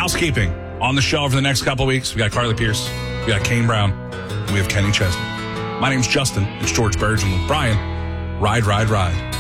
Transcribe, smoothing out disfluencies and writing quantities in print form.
housekeeping on the show over the next couple of weeks. We got Carly Pierce, we got Kane Brown, we have Kenny Chesney. My name's Justin. It's George Bergen with Brian. Ride, ride, ride.